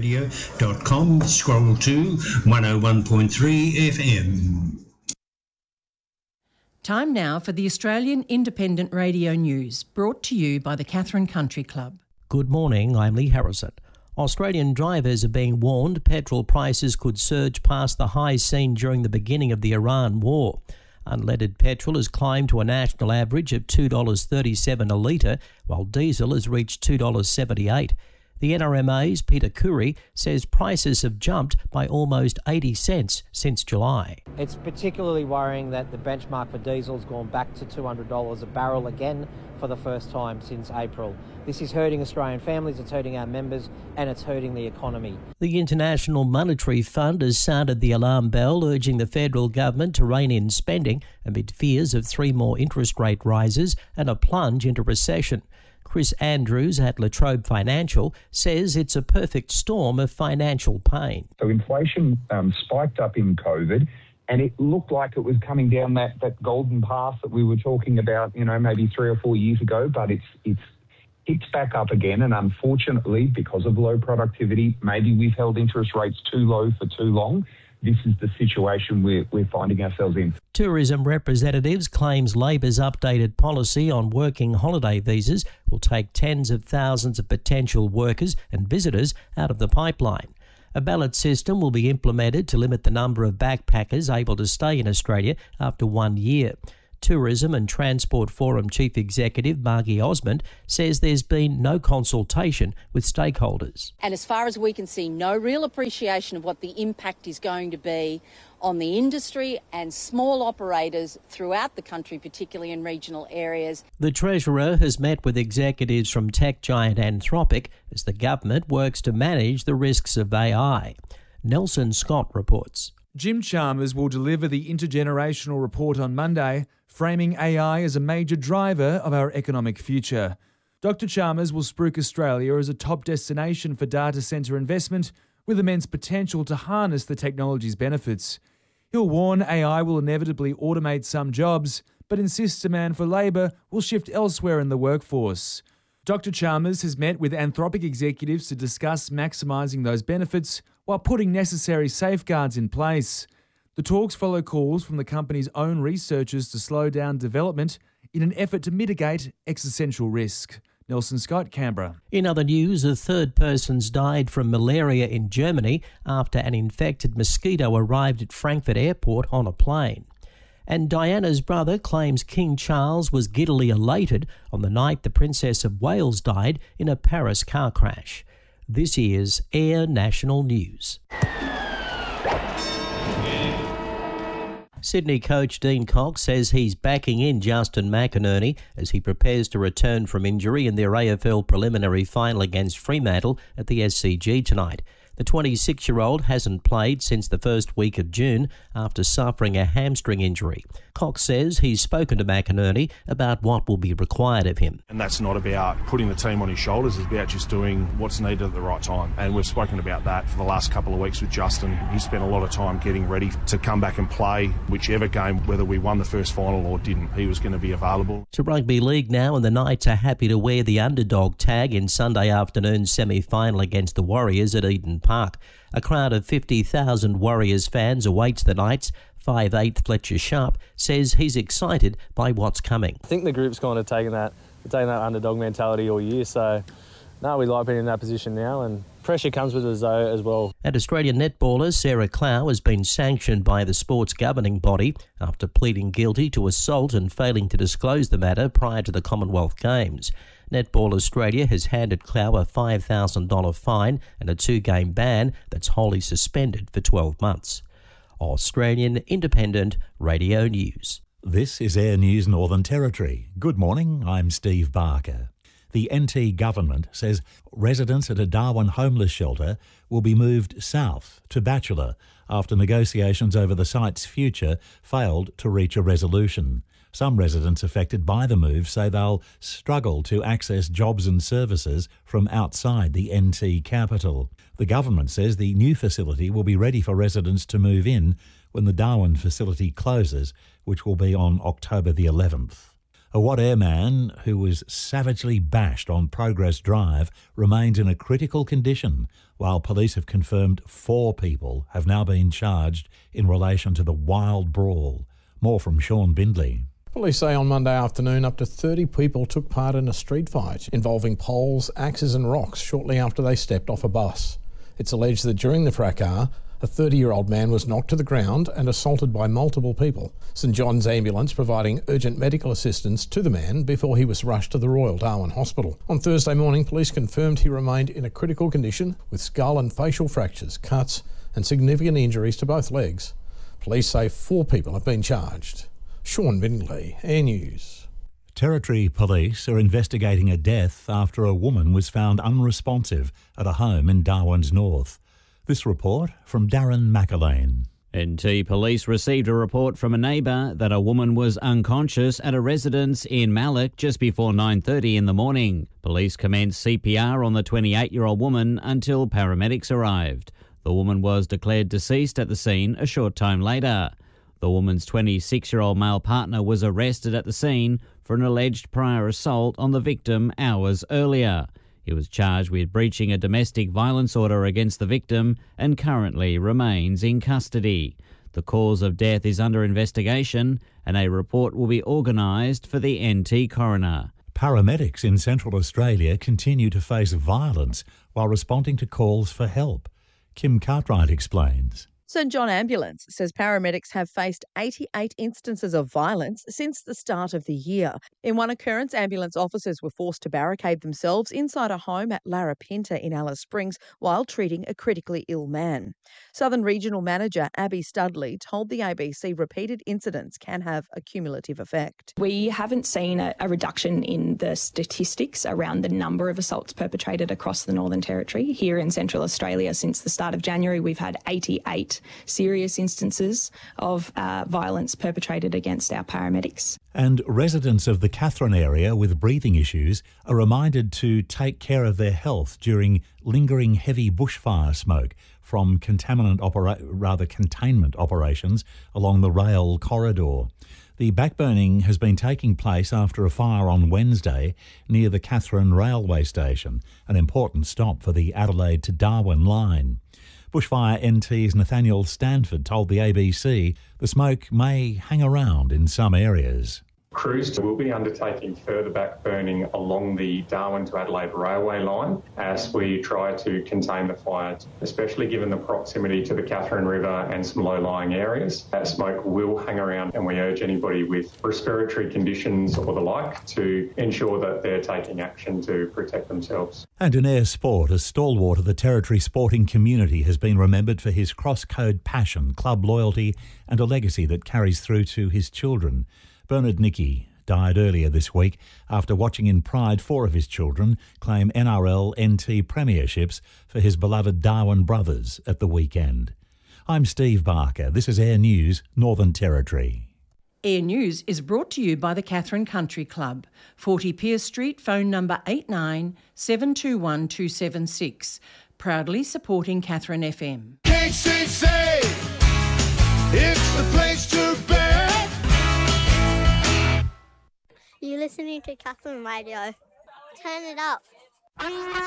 australianradio.com, scroll to 101.3 FM. Time now for the Australian Independent Radio News, brought to you by the Catherine Country Club. Good morning, I'm Lee Harrison. Australian drivers are being warned petrol prices could surge past the highs seen during the beginning of the Iran war. Unleaded petrol has climbed to a national average of $2.37 a litre, while diesel has reached $2.78. The NRMA's Peter Curry says prices have jumped by almost 80 cents since July. It's particularly worrying that the benchmark for diesel has gone back to $200 a barrel again for the first time since April. This is hurting Australian families, it's hurting our members, and it's hurting the economy. The International Monetary Fund has sounded the alarm bell, urging the federal government to rein in spending amid fears of 3 more interest rate rises and a plunge into recession. Chris Andrews at La Trobe Financial says it's a perfect storm of financial pain. So inflation spiked up in COVID, and it looked like it was coming down that golden path that we were talking about, maybe 3 or 4 years ago, but it's hits back up again, and unfortunately, because of low productivity, maybe we've held interest rates too low for too long. This is the situation we're finding ourselves in. Tourism representatives claims Labor's updated policy on working holiday visas will take tens of thousands of potential workers and visitors out of the pipeline. A ballot system will be implemented to limit the number of backpackers able to stay in Australia after 1 year. Tourism and Transport Forum Chief Executive Margie Osmond says there's been no consultation with stakeholders. And as far as we can see, no real appreciation of what the impact is going to be on the industry and small operators throughout the country, particularly in regional areas. The Treasurer has met with executives from tech giant Anthropic as the government works to manage the risks of AI. Nelson Scott reports. Jim Chalmers will deliver the intergenerational report on Monday, framing AI as a major driver of our economic future. Dr. Chalmers will spruik Australia as a top destination for data centre investment with immense potential to harness the technology's benefits. He'll warn AI will inevitably automate some jobs, but insists demand for labour will shift elsewhere in the workforce. Dr. Chalmers has met with Anthropic executives to discuss maximising those benefits while putting necessary safeguards in place. The talks follow calls from the company's own researchers to slow down development in an effort to mitigate existential risk. Nelson Scott, Canberra. In other news, a third person's died from malaria in Germany after an infected mosquito arrived at Frankfurt Airport on a plane. And Diana's brother claims King Charles was giddily elated on the night the Princess of Wales died in a Paris car crash. This is Air National News. Sydney coach Dean Cox says he's backing in Justin McInerney as he prepares to return from injury in their AFL preliminary final against Fremantle at the SCG tonight. The 26-year-old hasn't played since the first week of June after suffering a hamstring injury. Cox says he's spoken to McInerney about what will be required of him. And that's not about putting the team on his shoulders, it's about just doing what's needed at the right time. And we've spoken about that for the last couple of weeks with Justin. He spent a lot of time getting ready to come back and play whichever game, whether we won the first final or didn't. He was going to be available. To rugby league now, and the Knights are happy to wear the underdog tag in Sunday afternoon's semi-final against the Warriors at Eden Park. A crowd of 50,000 Warriors fans awaits the Knights. 5'8" Fletcher Sharp says he's excited by what's coming. I think the group's kind of taken that underdog mentality all year, so no, we like being in that position now, and pressure comes with us though as well. And Australian netballer Sarah Clow has been sanctioned by the sport's governing body after pleading guilty to assault and failing to disclose the matter prior to the Commonwealth Games. Netball Australia has handed Clow a $5,000 fine and a 2-game ban that's wholly suspended for 12 months. Australian Independent Radio News. This is Air News Northern Territory. Good morning, I'm Steve Barker. The NT government says residents at a Darwin homeless shelter will be moved south to Batchelor after negotiations over the site's future failed to reach a resolution. Some residents affected by the move say they'll struggle to access jobs and services from outside the NT capital. The government says the new facility will be ready for residents to move in when the Darwin facility closes, which will be on October the 11th. A Wat Airman who was savagely bashed on Progress Drive remains in a critical condition, while police have confirmed 4 people have now been charged in relation to the wild brawl. More from Sean Bindley. Police say on Monday afternoon up to 30 people took part in a street fight involving poles, axes and rocks shortly after they stepped off a bus. It's alleged that during the fracas, a 30-year-old man was knocked to the ground and assaulted by multiple people. St John's Ambulance providing urgent medical assistance to the man before he was rushed to the Royal Darwin Hospital. On Thursday morning, police confirmed he remained in a critical condition with skull and facial fractures, cuts and significant injuries to both legs. Police say 4 people have been charged. Sean Bindley, Air News. Territory Police are investigating a death after a woman was found unresponsive at a home in Darwin's North. This report from Darren McAlane. NT Police received a report from a neighbour that a woman was unconscious at a residence in Mallock just before 9:30 in the morning. Police commenced CPR on the 28-year-old woman until paramedics arrived. The woman was declared deceased at the scene a short time later. The woman's 26-year-old male partner was arrested at the scene for an alleged prior assault on the victim hours earlier. He was charged with breaching a domestic violence order against the victim and currently remains in custody. The cause of death is under investigation and a report will be organised for the NT coroner. Paramedics in Central Australia continue to face violence while responding to calls for help. Kim Cartwright explains. St John Ambulance says paramedics have faced 88 instances of violence since the start of the year. In one occurrence, ambulance officers were forced to barricade themselves inside a home at Larapinta in Alice Springs while treating a critically ill man. Southern Regional Manager Abby Studley told the ABC repeated incidents can have a cumulative effect. We haven't seen a reduction in the statistics around the number of assaults perpetrated across the Northern Territory. Here in Central Australia, since the start of January, we've had 88 serious instances of violence perpetrated against our paramedics. And residents of the Katherine area with breathing issues are reminded to take care of their health during lingering heavy bushfire smoke from containment operations along the rail corridor. The backburning has been taking place after a fire on Wednesday near the Katherine railway station, an important stop for the Adelaide to Darwin line. Bushfire NT's Nathaniel Stanford told the ABC the smoke may hang around in some areas. Crews will be undertaking further backburning along the Darwin to Adelaide railway line as we try to contain the fire, especially given the proximity to the Katherine River and some low-lying areas. That smoke will hang around and we urge anybody with respiratory conditions or the like to ensure that they're taking action to protect themselves. And in air sport, a stalwart of the Territory sporting community has been remembered for his cross-code passion, club loyalty and a legacy that carries through to his children. Bernard Nicky died earlier this week after watching in pride 4 of his children claim NRL NT premierships for his beloved Darwin brothers at the weekend. I'm Steve Barker. This is Air News, Northern Territory. Air News is brought to you by the Katherine Country Club, 40 Pierce Street, phone number 89 721 276. Proudly supporting Katherine FM. KCC, it's the place to be. You're listening to Katherine Radio. Turn it up.